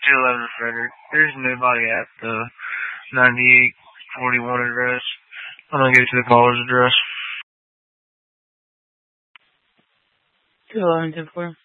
211 Frederick. There's nobody at the 9841 address. I'm gonna get to the caller's address. 211 10-4.